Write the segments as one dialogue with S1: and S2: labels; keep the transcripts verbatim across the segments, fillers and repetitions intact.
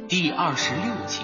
S1: 第二十六集，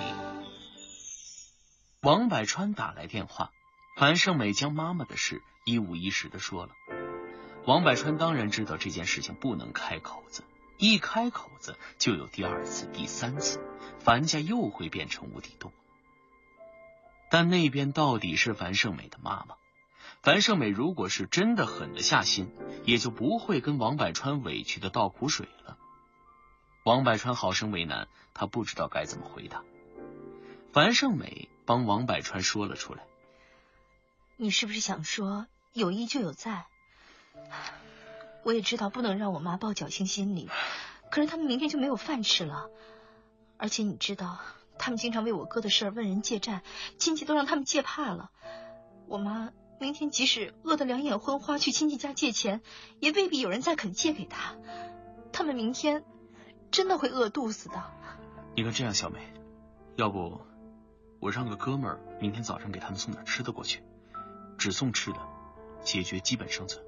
S1: 王百川打来电话，樊胜美将妈妈的事一五一十的说了。王百川当然知道这件事情不能开口子，一开口子就有第二次、第三次，樊家又会变成无底洞。但那边到底是樊胜美的妈妈，樊胜美如果是真的狠得下心，也就不会跟王百川委屈的倒苦水了。王百川好生为难，他不知道该怎么回答。樊胜美帮王百川说了出来：
S2: 你是不是想说有一就有在？我也知道不能让我妈抱侥幸心理，可是他们明天就没有饭吃了。而且你知道他们经常为我哥的事儿问人借债，亲戚都让他们借怕了。我妈明天即使饿得两眼昏花去亲戚家借钱，也未必有人再肯借给她。他们明天真的会饿肚子的。
S1: 你看这样，小美，要不我让个哥们儿明天早上给他们送点吃的过去，只送吃的，解决基本生存。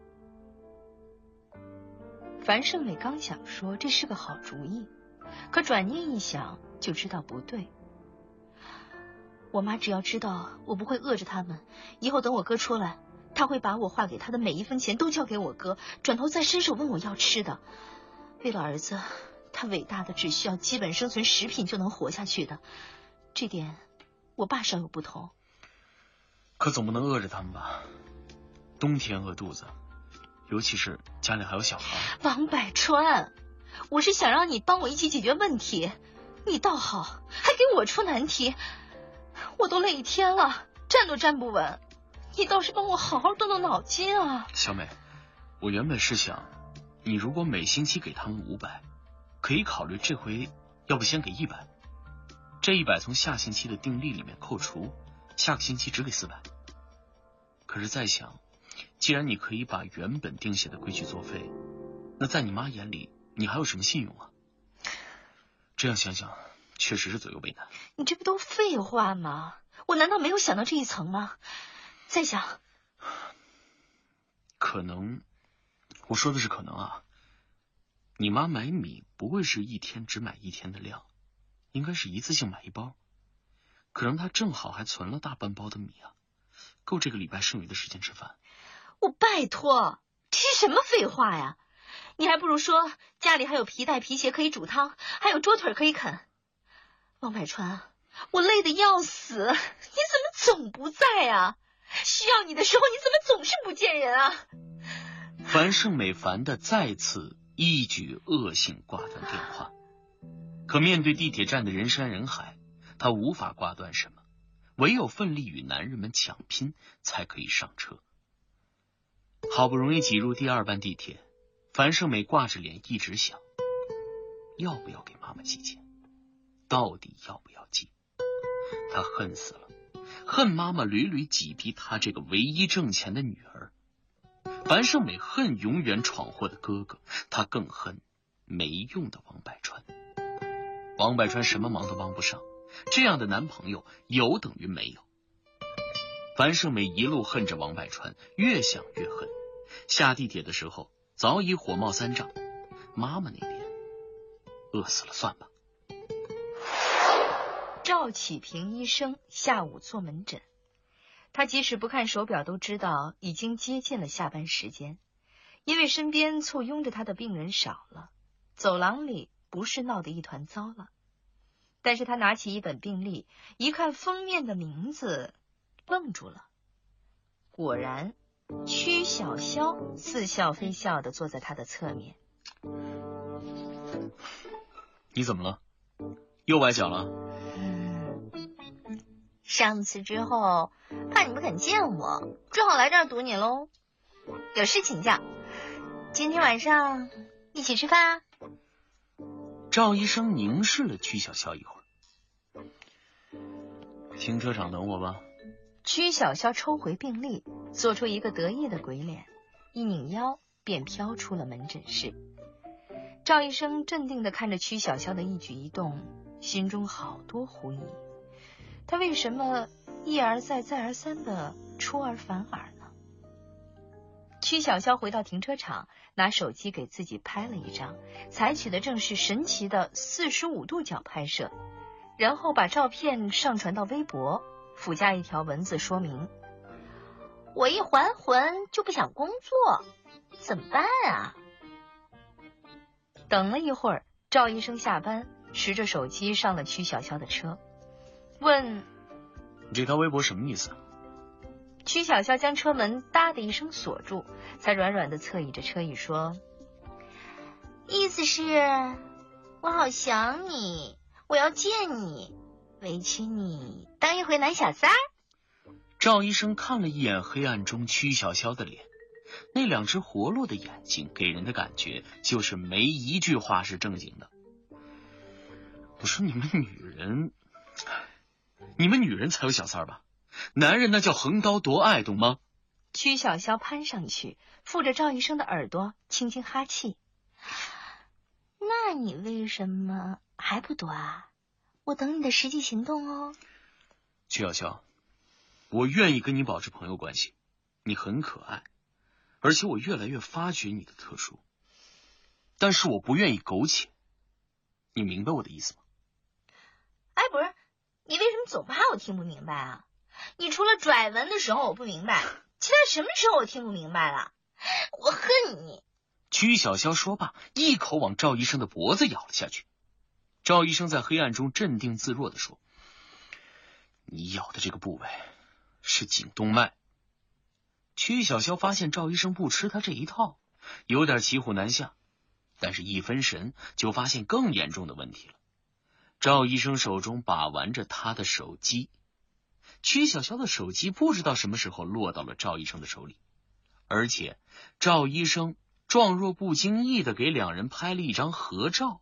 S2: 樊胜美刚想说这是个好主意，可转念一想就知道不对。我妈只要知道我不会饿着他们，以后等我哥出来，他会把我划给他的每一分钱都交给我哥，转头再伸手问我要吃的。为了儿子，他伟大的只需要基本生存食品就能活下去的，这点我爸稍有不同。
S1: 可总不能饿着他们吧？冬天饿肚子，尤其是家里还有小孩。
S2: 王百川，我是想让你帮我一起解决问题，你倒好，还给我出难题。我都累一天了，站都站不稳，你倒是帮我好好动动脑筋啊。
S1: 小美，我原本是想，你如果每星期给他们五百，可以考虑这回要不先给一百，这一百从下星期的定力里面扣除，下个星期只给四百。可是再想，既然你可以把原本定下的规矩作废，那在你妈眼里你还有什么信用啊？这样想想确实是左右为难。
S2: 你这不都废话吗？我难道没有想到这一层吗？再想，
S1: 可能，我说的是可能啊。你妈买米不会是一天只买一天的量，应该是一次性买一包。可能她正好还存了大半包的米啊，够这个礼拜剩余的时间吃饭。
S2: 我拜托，这是什么废话呀？你还不如说家里还有皮带皮鞋可以煮汤，还有桌腿可以啃。王百川，我累得要死，你怎么总不在啊？需要你的时候你怎么总是不见人啊？
S1: 樊胜美烦的再次一举恶性挂断电话，可面对地铁站的人山人海，她无法挂断什么，唯有奋力与男人们抢拼才可以上车。好不容易挤入第二班地铁，樊胜美挂着脸一直想，要不要给妈妈寄钱，到底要不要寄？她恨死了，恨妈妈屡屡挤逼她这个唯一挣钱的女儿。樊胜美恨永远闯祸的哥哥，她更恨没用的王百川。王百川什么忙都帮不上，这样的男朋友有等于没有。樊胜美一路恨着王百川，越想越恨。下地铁的时候早已火冒三丈，妈妈那边饿死了算吧。
S2: 赵启平医生下午做门诊，他即使不看手表都知道已经接近了下班时间，因为身边簇拥着他的病人少了，走廊里不是闹得一团糟了。但是他拿起一本病历，一看封面的名字，愣住了。果然，曲小潇似笑非笑地坐在他的侧面。
S1: 你怎么了？又崴脚了？
S2: 嗯，上次之后怕你不肯见我，只好来这儿堵你喽。有事请教，今天晚上一起吃饭啊？
S1: 赵医生凝视了曲小潇一会儿。停车场等我吧。
S2: 曲小潇抽回病历，做出一个得意的鬼脸，一拧腰便飘出了门诊室。赵医生镇定地看着曲小潇的一举一动，心中好多狐疑。他为什么一而再再而三的出尔反尔呢？曲曲小潇回到停车场，拿手机给自己拍了一张，采取的正是神奇的四十五度角拍摄，然后把照片上传到微博，附加一条文字说明：我一还魂就不想工作，怎么办啊？等了一会儿，赵医生下班，持着手机上了曲小潇的车，问：
S1: 你这条微博什么意思？
S2: 曲小潇将车门哒的一声锁住，才软软的侧倚着车椅说：意思是我好想你，我要见你，委屈你当一回男小三儿。
S1: 赵医生看了一眼黑暗中曲小潇的脸，那两只活络的眼睛给人的感觉就是没一句话是正经的。我说你们女人，你们女人才有小三儿吧？男人那叫横刀夺爱，懂吗？
S2: 曲小潇攀上去，附着赵医生的耳朵，轻轻哈气。那你为什么还不夺啊？我等你的实际行动哦。
S1: 曲小潇，我愿意跟你保持朋友关系，你很可爱，而且我越来越发觉你的特殊，但是我不愿意苟且，你明白我的意思吗？
S2: 哎，不是，你为什么总怕我听不明白啊？你除了拽文的时候我不明白，其他什么时候我听不明白了？我恨你！
S1: 曲小潇说罢，一口往赵医生的脖子咬了下去。赵医生在黑暗中镇定自若地说：你咬的这个部位是颈动脉。曲小潇发现赵医生不吃他这一套，有点骑虎难下，但是一分神就发现更严重的问题了。赵医生手中把玩着他的手机，曲小潇的手机不知道什么时候落到了赵医生的手里，而且赵医生状若不经意的给两人拍了一张合照，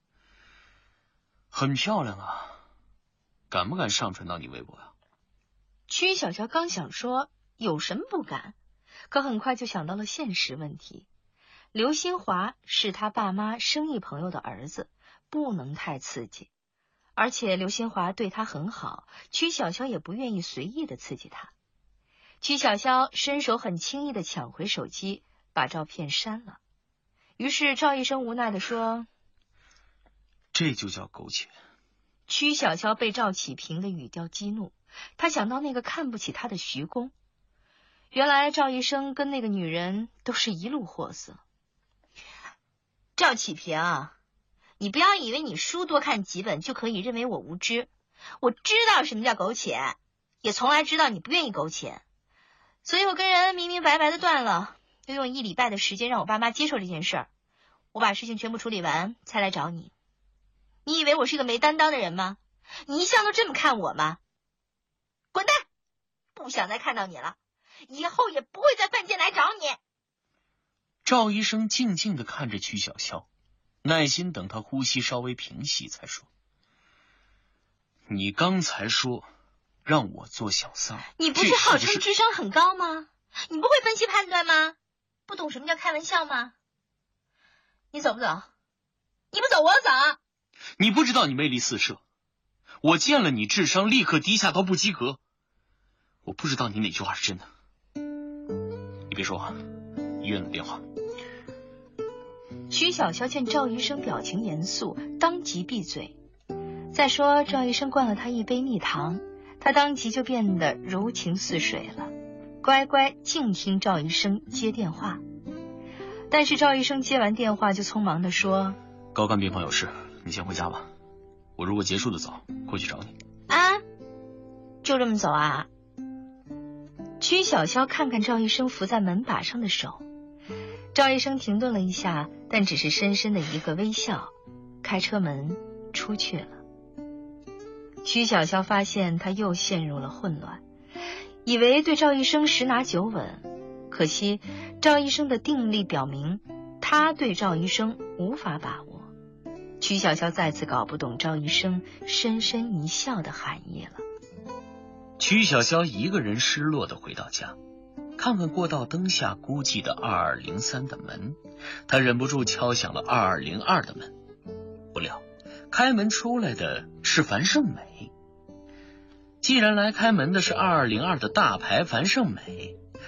S1: 很漂亮啊，敢不敢上传到你微博啊？
S2: 曲小潇刚想说有什么不敢，可很快就想到了现实问题。刘新华是他爸妈生意朋友的儿子，不能太刺激，而且刘新华对他很好，曲小潇也不愿意随意的刺激他。曲小潇伸手很轻易的抢回手机，把照片删了。于是赵医生无奈的说：
S1: 这就叫苟且。
S2: 曲小潇被赵启平的语调激怒，他想到那个看不起他的徐工，原来赵医生跟那个女人都是一路货色。赵启平，你不要以为你书多看几本就可以认为我无知，我知道什么叫苟且，也从来知道你不愿意苟且，所以我跟人明明白白的断了，又用一礼拜的时间让我爸妈接受这件事儿，我把事情全部处理完才来找你。你以为我是个没担当的人吗？你一向都这么看我吗？滚蛋！不想再看到你了，以后也不会再犯贱来找你。
S1: 赵医生静静地看着曲小潇，耐心等他呼吸稍微平息，才说：你刚才说让我做小三，
S2: 你不是号称智商很高吗？你不会分析判断吗？不懂什么叫开玩笑吗？你走不走？你不走我走。
S1: 你不知道你魅力四射，我见了你智商立刻低下到不及格，我不知道你哪句话是真的。你别说话，医院的电话。
S2: 曲小潇见赵医生表情严肃，当即闭嘴。再说赵医生灌了他一杯蜜糖，他当即就变得柔情似水了，乖乖静听赵医生接电话。但是赵医生接完电话就匆忙地说：
S1: 高干病房有事，你先回家吧，我如果结束的早过去找你。
S2: 啊，就这么走啊？曲小潇看看赵医生扶在门把上的手，赵医生停顿了一下，但只是深深的一个微笑，开车门出去了。曲小潇发现他又陷入了混乱，以为对赵医生十拿九稳，可惜赵医生的定力表明他对赵医生无法把握。曲小潇再次搞不懂赵医生深深一笑的含义了。
S1: 曲小潇一个人失落地回到家，看看过道灯下孤寂的二二零三的门，他忍不住敲响了二二零二的门。不料开门出来的是樊胜美。既然来开门的是二二零二的大牌樊胜美，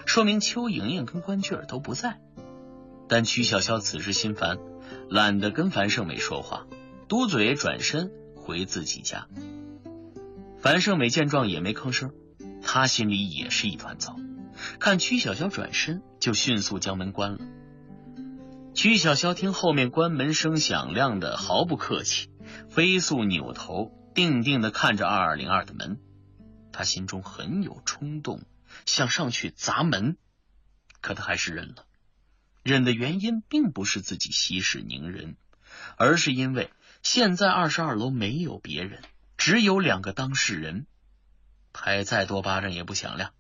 S1: 说明邱莹莹跟关雎尔都不在。但曲筱绡此时心烦，懒得跟樊胜美说话，嘟嘴转身回自己家。樊胜美见状也没吭声，他心里也是一团糟，看曲筱绡转身，就迅速将门关了。曲筱绡听后面关门声响亮的毫不客气，飞速扭头定定地看着二二零二的门，他心中很有冲动，想上去砸门，可他还是忍了。忍的原因并不是自己息事宁人，而是因为现在二十二楼没有别人，只有两个当事人，拍再多巴掌也不响亮。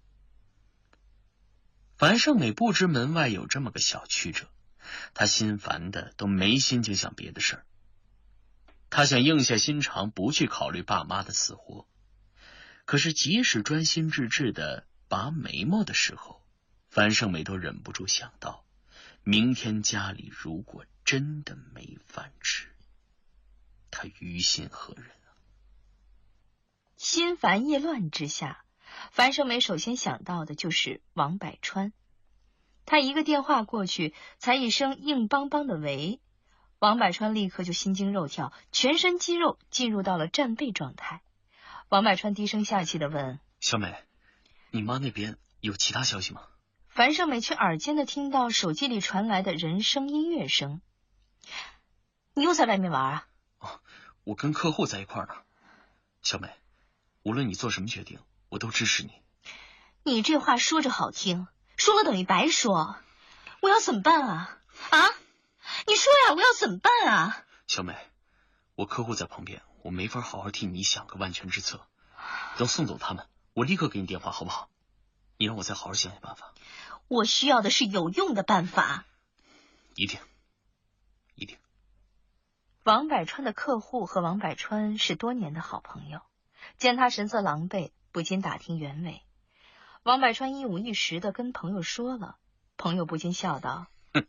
S1: 樊胜美不知门外有这么个小曲折，他心烦的都没心情想别的事儿。他想硬下心肠不去考虑爸妈的死活，可是即使专心致志的拔眉毛的时候，樊胜美都忍不住想到，明天家里如果真的没饭吃，他于心何忍啊？
S2: 心烦意乱之下，樊胜美首先想到的就是王百川。他一个电话过去，才一声硬邦邦的喂，王百川立刻就心惊肉跳，全身肌肉进入到了战备状态。王百川低声下气的问：
S1: 小美，你妈那边有其他消息吗？
S2: 樊胜美却耳尖的听到手机里传来的人声音乐声。你又在外面玩啊？
S1: 哦，我跟客户在一块儿呢。小美，无论你做什么决定，我都支持你。
S2: 你这话说着好听，说了等于白说。我要怎么办啊？啊？你说呀，我要怎么办啊？
S1: 小美，我客户在旁边，我没法好好替你想个万全之策。等送走他们，我立刻给你电话，好不好？你让我再好好想想办法。
S2: 我需要的是有用的办法。
S1: 一定，一定。
S2: 王百川的客户和王百川是多年的好朋友，见他神色狼狈，不禁打听原委。王百川一五一十的跟朋友说了，朋友不禁笑道：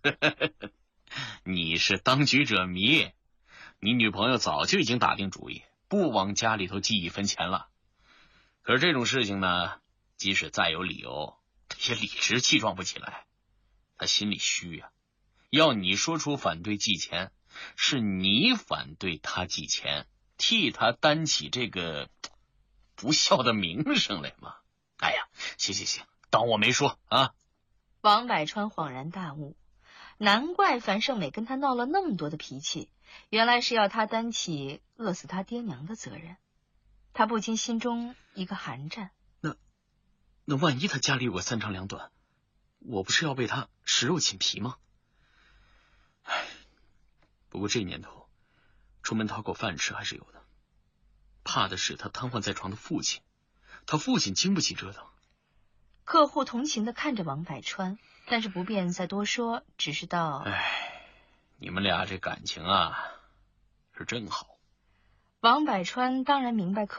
S1: 你是当局者迷，你女朋友早就已经打定主意，不往家里头寄一分钱了。可是这种事情呢，即使再有理由，也理直气壮不起来。他心里虚呀、啊，要你说出反对寄钱，是你反对他寄钱，替他担起这个不孝的名声来吗？哎呀，行行行，当我没说啊。
S2: 王百川恍然大悟，难怪樊胜美跟他闹了那么多的脾气，原来是要他担起饿死他爹娘的责任。他不禁心中一个寒战。
S1: 那那万一他家里有个三长两短，我不是要为他食肉寝皮吗？唉，不过这年头出门讨口饭吃还是有的，怕的是他瘫痪在床的父亲，他父亲经不起折腾。
S2: 客户同情的看着王百川，但是不便再多说，只是道：
S1: 唉，你们俩这感情啊，是真好。
S2: 王百川当然明白客